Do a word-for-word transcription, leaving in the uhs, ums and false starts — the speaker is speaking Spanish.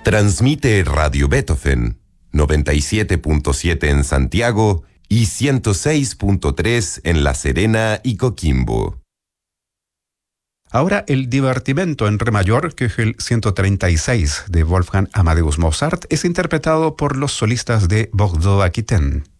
Transmite Radio Beethoven, noventa y siete punto siete en Santiago y ciento seis punto tres en La Serena y Coquimbo. Ahora el divertimento en re mayor, que es el ciento treinta y seis de Wolfgang Amadeus Mozart, es interpretado por los solistas de Bordeaux-Aquitaine.